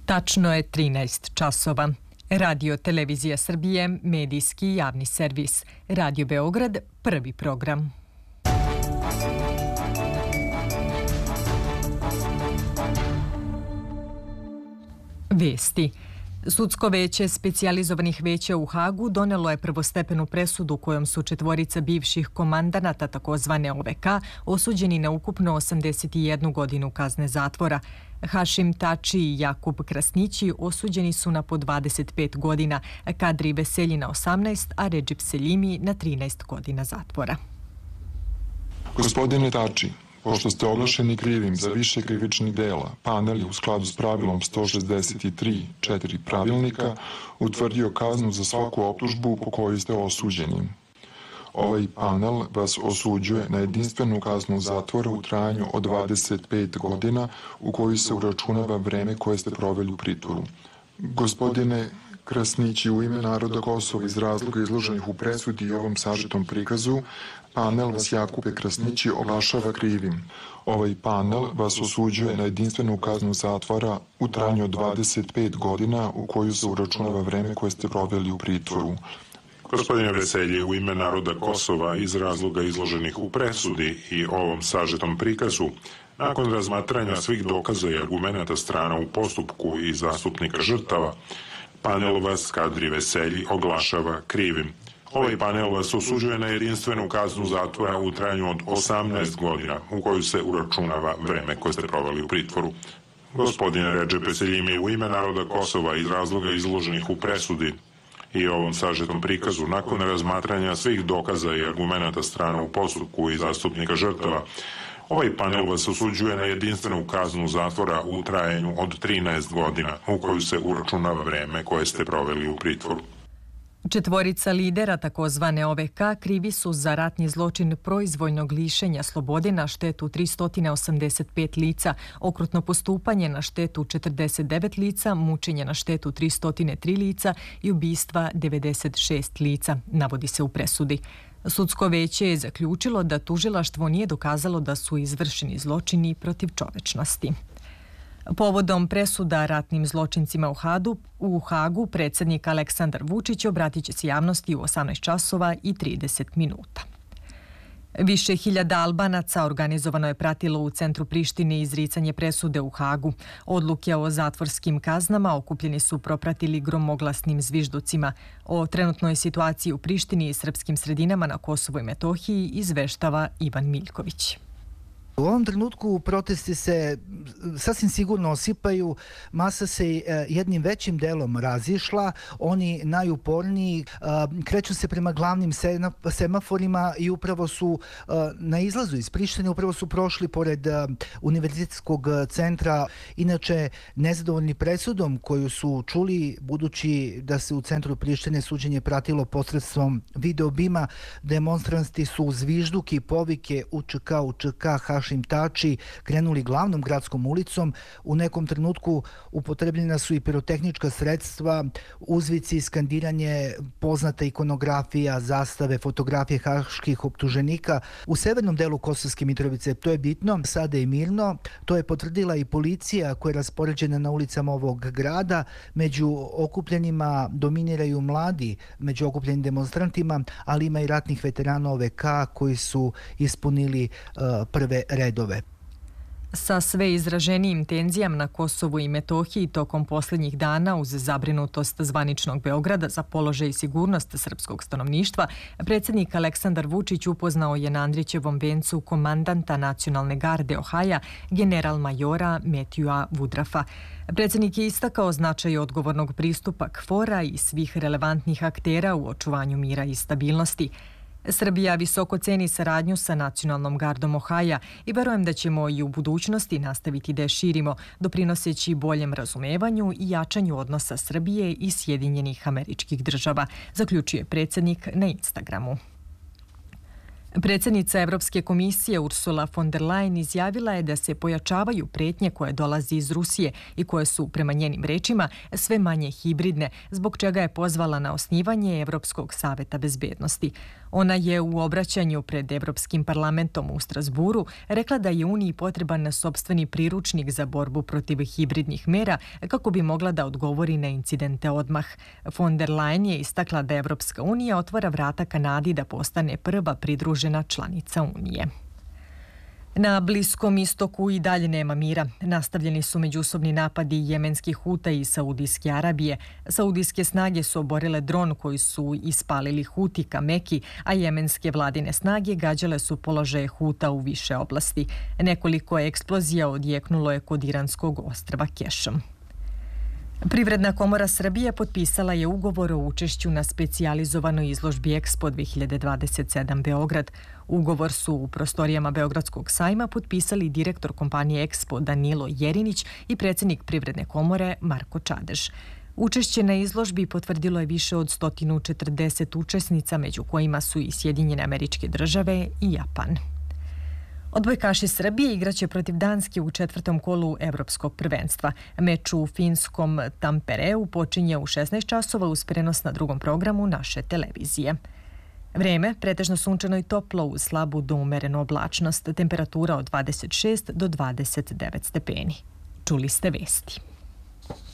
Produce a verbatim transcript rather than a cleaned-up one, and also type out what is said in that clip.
Tačno je trinaest časova. Radio Televizija Srbije, medijski javni servis. Radio Beograd, prvi program. Vesti. Sudsko veće specijalizovanih veća u Hagu donelo je prvostepenu presudu kojom su četvorica bivših komandanata takozvane O V K osuđeni na ukupno osamdeset jednu godinu kazne zatvora. Hašim Tači i Jakub Krasnići osuđeni su na po dvadeset pet godina, Kadri Veselji na osamnaest, a Redžip Seljimi na trinaest godina zatvora. Gospodine Tači, pošto ste oglašeni krivim za više krivičnih dela, panel je u skladu s pravilom sto šezdeset tri četiri pravilnika utvrdio kaznu za svaku optužbu po kojoj ste osuđeni. Ovaj panel vas osuđuje na jedinstvenu kaznu zatvora u trajanju od dvadeset pet godina u koju se uračunava vreme koje ste proveli u pritvoru. Gospodine Krasnići, u ime naroda Kosova iz razloga izloženih u presudi i ovom sažetom prikazu, panel vas Jakube Krasnići oglašava krivim. Ovaj panel vas osuđuje na jedinstvenu kaznu zatvora u trajanju od dvadeset pet godina u koju se uračunava vreme koje ste proveli u pritvoru. Gospodine Veselji, u ime naroda Kosova iz razloga izloženih u presudi i ovom sažetom prikazu, nakon razmatranja svih dokaza i argumenata strana u postupku i zastupnika žrtava, panel vas Kadri Veselji oglašava krivim. Ovaj panel vas osuđuje na jedinstvenu kaznu zatvora u trajanju od osamnaest godina u koju se uračunava vreme koje ste proveli u pritvoru. Gospodine Redžepe Seljimi, u ime naroda Kosova iz razloga izloženih u presudi i ovom sažetom prikazu, nakon razmatranja svih dokaza i argumenata strana u postupku i zastupnika žrtava, ovaj panel vas osuđuje na jedinstvenu kaznu zatvora u trajanju od trinaest godina u koju se uračunava vreme koje ste proveli u pritvoru. Četvorica lidera takozvane O V K krivi su za ratni zločin proizvoljnog lišenja slobode na štetu tristo osamdeset pet lica, okrutno postupanje na štetu četrdeset devet lica, mučenje na štetu tristo tri lica i ubistva devedeset šest lica, navodi se u presudi. Sudsko veće je zaključilo da tužilaštvo nije dokazalo da su izvršeni zločini protiv čovečnosti. Povodom presuda ratnim zločincima u Hadu, u Hagu, predsjednik Aleksandar Vučić obratit će se javnosti u osamnaest časova i trideset minuta. Više hiljada Albanaca organizovano je pratilo u centru Prištine izricanje presude u Hagu. Odluke o zatvorskim kaznama okupljeni su propratili gromoglasnim zvižducima. O trenutnoj situaciji u Prištini i srpskim sredinama na Kosovu i Metohiji izveštava Ivan Miljković. U ovom trenutku protesti se sasvim sigurno osipaju, masa se jednim većim delom razišla, oni najuporniji kreću se prema glavnim semaforima i upravo su na izlazu iz Prištine, upravo su prošli pored univerzitetskog centra, inače nezadovoljni presudom koju su čuli, budući da se u centru Prištine suđenje pratilo posredstvom videobima, demonstranti su zvižduki, povike U Č K, U Č K, Hašim Tači krenuli glavnom gradskom ulicom. U nekom trenutku upotrebljena su i pirotehnička sredstva, uzvici, skandiranje, poznata ikonografija, zastave, fotografije haških optuženika. U severnom delu Kosovske Mitrovice to je bitno, sada je mirno. To je potvrdila i policija koja je raspoređena na ulicama ovog grada. Među okupljenima dominiraju mladi, među okupljenim demonstrantima, ali ima i ratnih veterana O V K koji su ispunili uh, prve redove. Sa sve izraženijim tenzijama na Kosovu i Metohiji tokom posljednjih dana uz zabrinutost zvaničnog Beograda za položaj i sigurnost srpskog stanovništva, predsjednik Aleksandar Vučić upoznao je na Andrićevom vencu komandanta nacionalne garde Ohaja, general majora Metjua Vudrafa. Predsjednik je istakao značaj odgovornog pristupa K F O R-a i svih relevantnih aktera u očuvanju mira i stabilnosti. Srbija visoko ceni saradnju sa nacionalnom gardom Ohaja i verujem da ćemo i u budućnosti nastaviti da je širimo, doprinoseći boljem razumevanju i jačanju odnosa Srbije i Sjedinjenih Američkih Država, zaključuje predsjednik na Instagramu. Predsjednica Evropske komisije Ursula von der Leyen izjavila je da se pojačavaju prijetnje koje dolazi iz Rusije i koje su, prema njenim rečima, sve manje hibridne, zbog čega je pozvala na osnivanje Evropskog saveta bezbednosti. Ona je u obraćanju pred Evropskim parlamentom u Strasburu rekla da je Uniji potreban sopstveni priručnik za borbu protiv hibridnih mera kako bi mogla da odgovori na incidente odmah. Von der Leyen je istakla da Evropska unija otvara vrata Kanadi da postane prva pridružena članica Unije. Na Bliskom istoku i dalje nema mira. Nastavljeni su međusobni napadi jemenskih Huta i Saudijske Arabije. Saudijske snage su oborile dron koji su ispalili Huti ka Meki, a jemenske vladine snage gađale su položaje Huta u više oblasti. Nekoliko eksplozija odjeknulo je kod iranskog ostrva Kešom. Privredna komora Srbije potpisala je ugovor o učešću na specijalizovanoj izložbi Expo dve hiljade dvadeset sedam Beograd. Ugovor su u prostorijama Beogradskog sajma potpisali direktor kompanije Expo Danilo Jerinić i predsjednik Privredne komore Marko Čadež. Učešće na izložbi potvrdilo je više od sto četrdeset učesnica, među kojima su i Sjedinjene Američke Države i Japan. Odbojkaši Srbije igraće protiv Danske u četvrtom kolu Evropskog prvenstva. Meč u finskom Tampereu počinje u šesnaest časova uz prenos na drugom programu naše televizije. Vreme, pretežno sunčano i toplo uz slabu do umerenu oblačnost, temperatura od dvadeset šest do dvadeset devet stepeni. Čuli ste vesti.